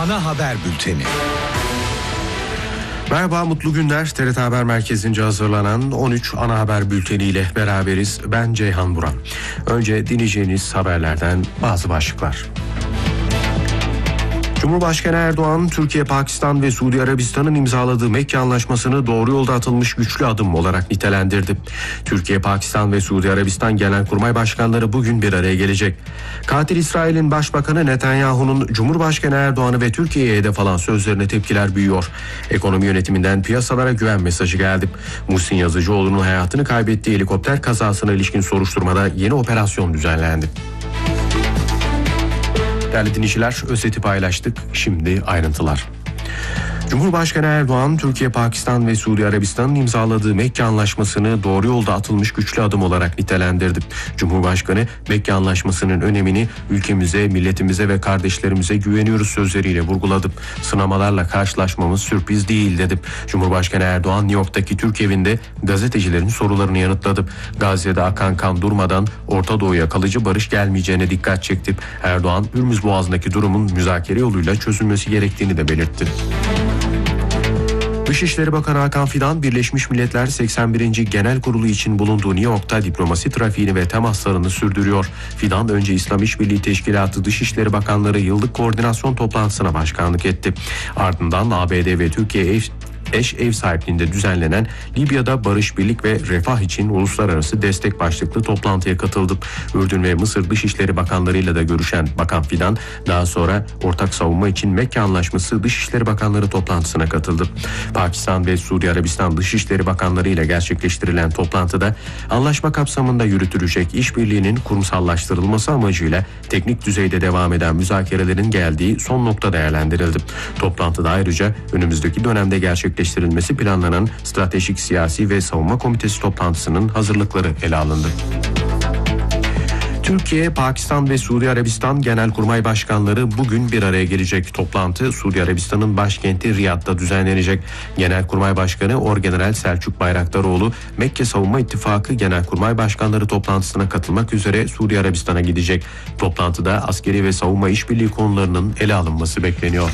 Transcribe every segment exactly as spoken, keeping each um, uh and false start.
Ana haber bülteni. Merhaba, mutlu günler. T R T Haber Merkezi'nce hazırlanan on üç ana haber bülteniyle beraberiz. Ben Ceyhan Buran. Önce dinleyeceğiniz haberlerden bazı başlıklar. Cumhurbaşkanı Erdoğan, Türkiye, Pakistan ve Suudi Arabistan'ın imzaladığı Mekke Anlaşması'nı doğru yolda atılmış güçlü adım olarak nitelendirdi. Türkiye, Pakistan ve Suudi Arabistan Genelkurmay Başkanları bugün bir araya gelecek. Katil İsrail'in Başbakanı Netanyahu'nun Cumhurbaşkanı Erdoğan'ı ve Türkiye'ye hedef alan sözlerine tepkiler büyüyor. Ekonomi yönetiminden piyasalara güven mesajı geldi. Muhsin Yazıcıoğlu'nun hayatını kaybettiği helikopter kazasına ilişkin soruşturmada yeni operasyon düzenlendi. Değerli dinleyiciler, özeti paylaştık. Şimdi ayrıntılar. Cumhurbaşkanı Erdoğan, Türkiye, Pakistan ve Suudi Arabistan'ın imzaladığı Mekke Anlaşması'nı doğru yolda atılmış güçlü adım olarak nitelendirdi. Cumhurbaşkanı, Mekke Anlaşması'nın önemini ülkemize, milletimize ve kardeşlerimize güveniyoruz sözleriyle vurguladı. Sınamalarla karşılaşmamız sürpriz değil dedi. Cumhurbaşkanı Erdoğan, New York'taki Türk evinde gazetecilerin sorularını yanıtladı. Gazze'de akan kan durmadan Orta Doğu'ya kalıcı barış gelmeyeceğine dikkat çekti. Erdoğan, Hürmüz Boğazı'ndaki durumun müzakere yoluyla çözülmesi gerektiğini de belirtti. Dışişleri Bakanı Hakan Fidan, Birleşmiş Milletler seksen birinci Genel Kurulu için bulunduğu New York'ta diplomasi trafiğini ve temaslarını sürdürüyor. Fidan, önce İslam İşbirliği Teşkilatı Dışişleri Bakanları Yıllık Koordinasyon Toplantısına başkanlık etti. Ardından A B D ve Türkiye ev eş ev sahipliğinde düzenlenen Libya'da barış, birlik ve refah için uluslararası destek başlıklı toplantıya katıldı. Ürdün ve Mısır Dışişleri Bakanlarıyla da görüşen Bakan Fidan, daha sonra ortak savunma için Mekke Anlaşması Dışişleri Bakanları toplantısına katıldı. Pakistan ve Suudi Arabistan Dışişleri Bakanları ile gerçekleştirilen toplantıda anlaşma kapsamında yürütülecek işbirliğinin kurumsallaştırılması amacıyla teknik düzeyde devam eden müzakerelerin geldiği son nokta değerlendirildi. Toplantıda ayrıca önümüzdeki dönemde gerçekleştirilecek gerçekleştirilmesi planlanan Stratejik Siyasi ve Savunma Komitesi toplantısının hazırlıkları ele alındı. Türkiye, Pakistan ve Suudi Arabistan Genelkurmay Başkanları bugün bir araya gelecek. Toplantı Suudi Arabistan'ın başkenti Riyad'da düzenlenecek. Genelkurmay Başkanı Orgeneral Selçuk Bayraktaroğlu, Mekke Savunma İttifakı Genelkurmay Başkanları toplantısına katılmak üzere Suudi Arabistan'a gidecek. Toplantıda askeri ve savunma işbirliği konularının ele alınması bekleniyor.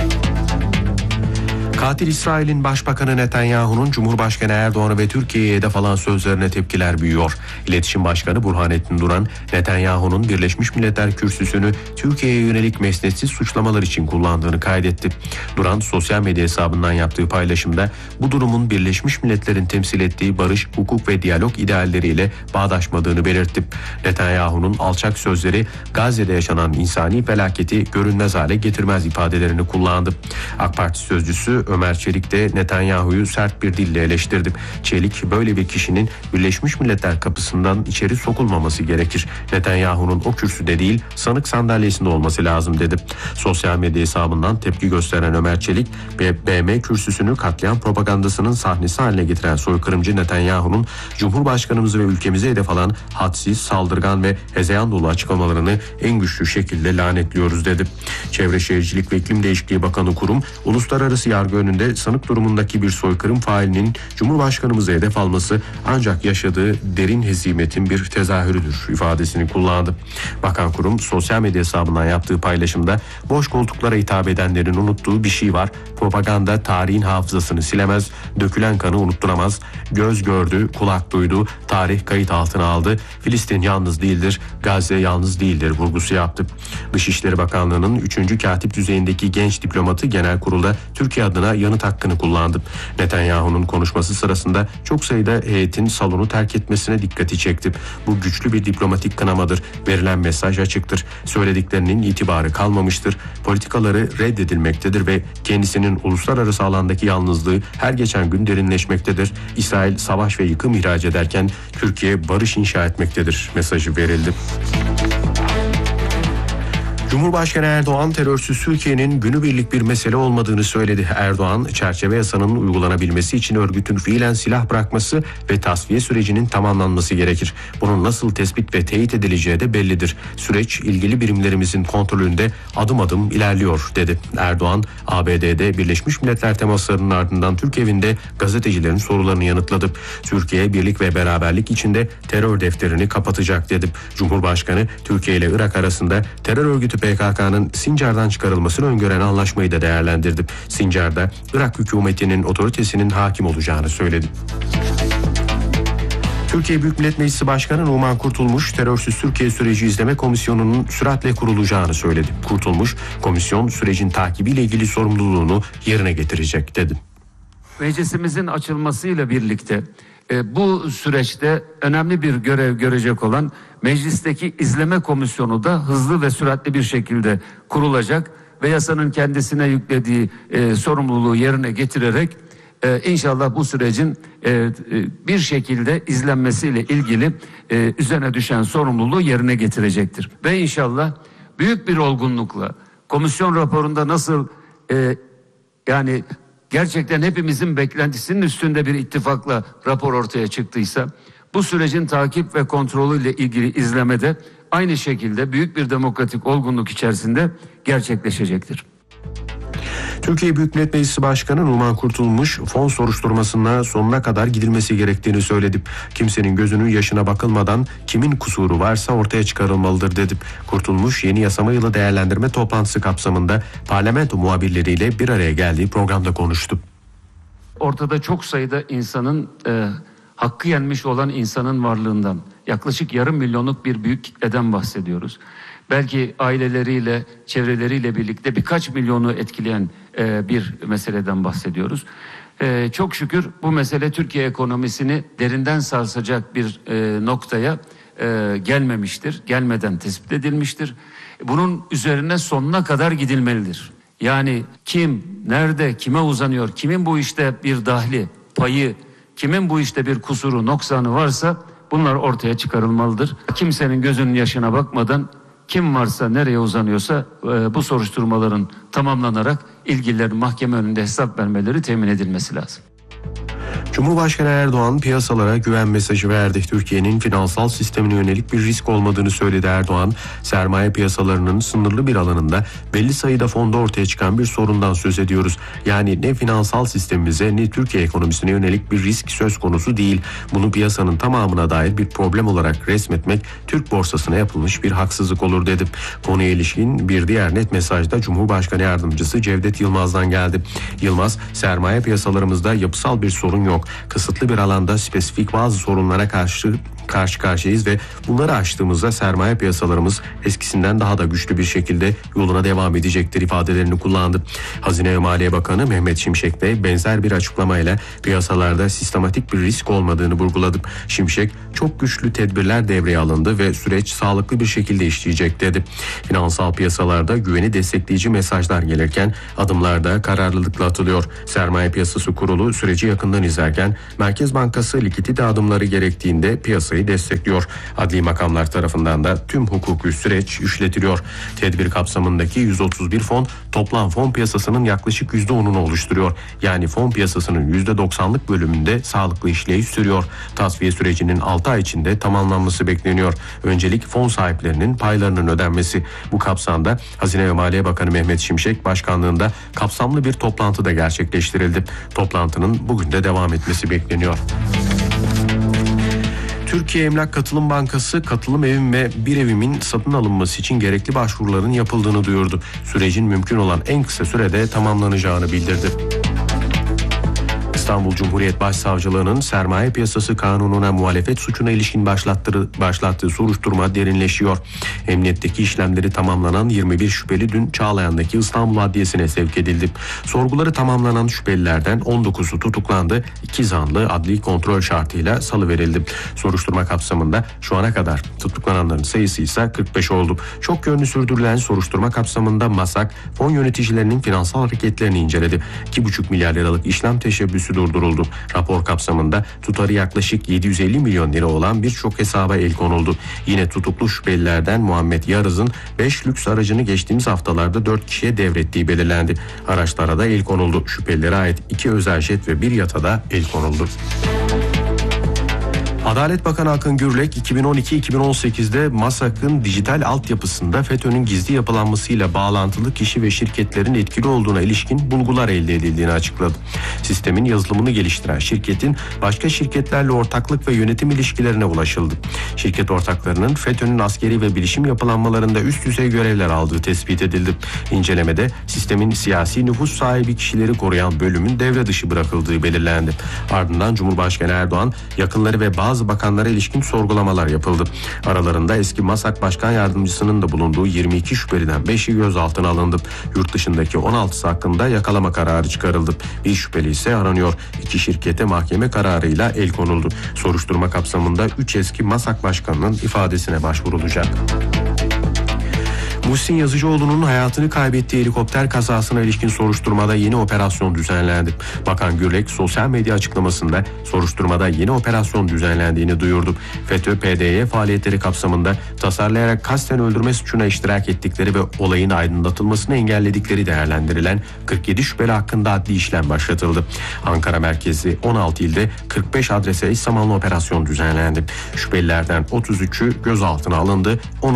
Katil İsrail'in Başbakanı Netanyahu'nun Cumhurbaşkanı Erdoğan'ı ve Türkiye'ye hedef alan sözlerine tepkiler büyüyor. İletişim Başkanı Burhanettin Duran, Netanyahu'nun Birleşmiş Milletler kürsüsünü Türkiye'ye yönelik mesnetsiz suçlamalar için kullandığını kaydetti. Duran, sosyal medya hesabından yaptığı paylaşımda bu durumun Birleşmiş Milletler'in temsil ettiği barış, hukuk ve diyalog idealleriyle bağdaşmadığını belirtti. Netanyahu'nun alçak sözleri Gazze'de yaşanan insani felaketi görünmez hale getirmez ifadelerini kullandı. AK Parti sözcüsü Ömer Çelik de Netanyahu'yu sert bir dille eleştirdi. Çelik, böyle bir kişinin Birleşmiş Milletler kapısından içeri sokulmaması gerekir. Netanyahu'nun o kürsüde değil, sanık sandalyesinde olması lazım dedi. Sosyal medya hesabından tepki gösteren Ömer Çelik, B M kürsüsünü katliam propagandasının sahnesi haline getiren soykırımcı Netanyahu'nun Cumhurbaşkanımızı ve ülkemize hedef alan hadsiz, saldırgan ve hezeyan dolu açıklamalarını en güçlü şekilde lanetliyoruz dedi. Çevre Şehircilik ve İklim Değişikliği Bakanı Kurum, uluslararası yargı önünde sanık durumundaki bir soykırım failinin Cumhurbaşkanımıza hedef alması ancak yaşadığı derin hezimetin bir tezahürüdür ifadesini kullandı. Bakan Kurum, sosyal medya hesabından yaptığı paylaşımda boş koltuklara hitap edenlerin unuttuğu bir şey var. Propaganda tarihin hafızasını silemez, dökülen kanı unutturamaz. Göz gördü, kulak duydu, tarih kayıt altına aldı. Filistin yalnız değildir, Gazze yalnız değildir vurgusu yaptı. Dışişleri Bakanlığı'nın üçüncü katip düzeyindeki genç diplomatı genel kurulda Türkiye adına yanıt hakkını kullandı. Netanyahu'nun konuşması sırasında çok sayıda heyetin salonu terk etmesine dikkati çekti. Bu güçlü bir diplomatik kınamadır. Verilen mesaj açıktır. Söylediklerinin itibarı kalmamıştır. Politikaları reddedilmektedir ve kendisinin uluslararası alandaki yalnızlığı her geçen gün derinleşmektedir. İsrail savaş ve yıkım ihraç ederken Türkiye barış inşa etmektedir mesajı verildi. Cumhurbaşkanı Erdoğan, terörsüz Türkiye'nin günübirlik bir mesele olmadığını söyledi. Erdoğan, çerçeve yasanın uygulanabilmesi için örgütün fiilen silah bırakması ve tasfiye sürecinin tamamlanması gerekir. Bunun nasıl tespit ve teyit edileceği de bellidir. Süreç ilgili birimlerimizin kontrolünde adım adım ilerliyor dedi. Erdoğan, A B D'de Birleşmiş Milletler temaslarının ardından Türk evinde gazetecilerin sorularını yanıtladı. Türkiye, birlik ve beraberlik içinde terör defterini kapatacak dedi. Cumhurbaşkanı, Türkiye ile Irak arasında terör örgütü P K K'nın Sincar'dan çıkarılmasını öngören anlaşmayı da değerlendirdi. Sincar'da Irak hükümetinin otoritesinin hakim olacağını söyledi. Türkiye Büyük Millet Meclisi Başkanı Numan Kurtulmuş, terörsüz Türkiye Süreci İzleme Komisyonu'nun süratle kurulacağını söyledi. Kurtulmuş, komisyon sürecin takibiyle ilgili sorumluluğunu yerine getirecek dedi. Meclisimizin açılmasıyla birlikte e, bu süreçte önemli bir görev görecek olan meclisteki izleme komisyonu da hızlı ve süratli bir şekilde kurulacak ve yasanın kendisine yüklediği e, sorumluluğu yerine getirerek e, inşallah bu sürecin e, e, bir şekilde izlenmesiyle ilgili e, üzerine düşen sorumluluğu yerine getirecektir. Ve inşallah büyük bir olgunlukla komisyon raporunda nasıl e, yani gerçekten hepimizin beklentisinin üstünde bir ittifakla rapor ortaya çıktıysa bu sürecin takip ve kontrolüyle ilgili izlemede aynı şekilde büyük bir demokratik olgunluk içerisinde gerçekleşecektir. Türkiye Büyük Millet Meclisi Başkanı Numan Kurtulmuş, fon soruşturmasına sonuna kadar gidilmesi gerektiğini söyledi. Kimsenin gözünün yaşına bakılmadan kimin kusuru varsa ortaya çıkarılmalıdır dedi. Kurtulmuş, yeni yasama yılı değerlendirme toplantısı kapsamında parlamento muhabirleriyle bir araya geldiği programda konuştu. Ortada çok sayıda insanın, e, hakkı yenmiş olan insanın varlığından, yaklaşık yarım milyonluk bir büyük kitleden bahsediyoruz. Belki aileleriyle, çevreleriyle birlikte birkaç milyonu etkileyen e, bir meseleden bahsediyoruz. E, çok şükür bu mesele Türkiye ekonomisini derinden sarsacak bir e, noktaya e, gelmemiştir. Gelmeden tespit edilmiştir. Bunun üzerine sonuna kadar gidilmelidir. Yani kim, nerede, kime uzanıyor, kimin bu işte bir dahli, payı, kimin bu işte bir kusuru, noksanı varsa bunlar ortaya çıkarılmalıdır. Kimsenin gözünün yaşına bakmadan kim varsa, nereye uzanıyorsa e, bu soruşturmaların tamamlanarak ilgililerin mahkeme önünde hesap vermeleri temin edilmesi lazım. Cumhurbaşkanı Erdoğan piyasalara güven mesajı verdi. Türkiye'nin finansal sistemine yönelik bir risk olmadığını söyledi Erdoğan. Sermaye piyasalarının sınırlı bir alanında belli sayıda fonda ortaya çıkan bir sorundan söz ediyoruz. Yani ne finansal sistemimize ne Türkiye ekonomisine yönelik bir risk söz konusu değil. Bunu piyasanın tamamına dair bir problem olarak resmetmek Türk borsasına yapılmış bir haksızlık olur dedi. Konuya ilişkin bir diğer net mesajda Cumhurbaşkanı Yardımcısı Cevdet Yılmaz'dan geldi. Yılmaz, sermaye piyasalarımızda yapısal bir sorun yok. Kısıtlı bir alanda spesifik bazı sorunlara karşı karşı karşıyayız ve bunları aştığımızda sermaye piyasalarımız eskisinden daha da güçlü bir şekilde yoluna devam edecektir ifadelerini kullandı. Hazine ve Maliye Bakanı Mehmet Şimşek de benzer bir açıklamayla piyasalarda sistematik bir risk olmadığını vurguladı. Şimşek, çok güçlü tedbirler devreye alındı ve süreç sağlıklı bir şekilde işleyecek dedi. Finansal piyasalarda güveni destekleyici mesajlar gelirken adımlar da kararlılıkla atılıyor. Sermaye Piyasası Kurulu süreci yakından izlerken Merkez Bankası likidite adımları gerektiğinde piyasayı destekliyor. Adli makamlar tarafından da tüm hukuki süreç işletiliyor. Tedbir kapsamındaki yüz otuz bir fon toplam fon piyasasının yaklaşık yüzde onunu oluşturuyor. Yani fon piyasasının yüzde doksanlık bölümünde sağlıklı işleyiş sürüyor. Tasfiye sürecinin altı ay içinde tamamlanması bekleniyor. Öncelik fon sahiplerinin paylarının ödenmesi. Bu kapsamda Hazine ve Maliye Bakanı Mehmet Şimşek başkanlığında kapsamlı bir toplantı da gerçekleştirildi. Toplantının bugün de devam etmesi bekleniyor. Türkiye Emlak Katılım Bankası, katılım evim ve bir evimin satın alınması için gerekli başvuruların yapıldığını duyurdu. Sürecin mümkün olan en kısa sürede tamamlanacağını bildirdi. İstanbul Cumhuriyet Başsavcılığı'nın sermaye piyasası kanununa muhalefet suçuna ilişkin başlattığı, başlattığı soruşturma derinleşiyor. Emniyetteki işlemleri tamamlanan yirmi bir şüpheli dün Çağlayan'daki İstanbul Adliyesi'ne sevk edildi. Sorguları tamamlanan şüphelilerden on dokuzu tutuklandı, iki zanlı adli kontrol şartıyla salıverildi. Soruşturma kapsamında şu ana kadar tutuklananların sayısı ise kırk beş oldu. Çok yönlü sürdürülen soruşturma kapsamında MASAK, fon yöneticilerinin finansal hareketlerini inceledi. iki buçuk milyar liralık işlem teşebbüsü durduruldu. Rapor kapsamında tutarı yaklaşık yedi yüz elli milyon lira olan birçok hesaba el konuldu. Yine tutuklu şüphelilerden Muhammed Yarız'ın beş lüks aracını geçtiğimiz haftalarda dört kişiye devrettiği belirlendi. Araçlara da el konuldu. Şüphelilere ait iki özel jet ve bir yata da el konuldu. Adalet Bakanı Akın Gürlek iki bin on iki iki bin on sekizde MASAK'ın dijital altyapısında FETÖ'nün gizli yapılanmasıyla bağlantılı kişi ve şirketlerin etkili olduğuna ilişkin bulgular elde edildiğini açıkladı. Sistemin yazılımını geliştiren şirketin başka şirketlerle ortaklık ve yönetim ilişkilerine ulaşıldı. Şirket ortaklarının FETÖ'nün askeri ve bilişim yapılanmalarında üst düzey görevler aldığı tespit edildi. İncelemede sistemin siyasi nüfus sahibi kişileri koruyan bölümün devre dışı bırakıldığı belirlendi. Ardından Cumhurbaşkanı Erdoğan, yakınları ve bazı bakanlara ilişkin sorgulamalar yapıldı. Aralarında eski MASAK Başkan Yardımcısının da bulunduğu yirmi iki şüpheliden beşi gözaltına alındı. Yurt dışındaki on altısı hakkında yakalama kararı çıkarıldı. Bir şüpheli ise aranıyor. İki şirkete mahkeme kararıyla el konuldu. Soruşturma kapsamında üç eski MASAK Başkanı'nın ifadesine başvurulacak. Muhsin Yazıcıoğlu'nun hayatını kaybettiği helikopter kazasına ilişkin soruşturmada yeni operasyon düzenlendi. Bakan Gürlek sosyal medya açıklamasında soruşturmada yeni operasyon düzenlendiğini duyurdu. FETÖ P D Y faaliyetleri kapsamında tasarlayarak kasten öldürme suçuna iştirak ettikleri ve olayın aydınlatılmasını engelledikleri değerlendirilen kırk yedi şüpheli hakkında adli işlem başlatıldı. Ankara merkezli on altı ilde kırk beş adrese eş zamanlı operasyon düzenlendi. Şüphelilerden otuz üçü gözaltına alındı.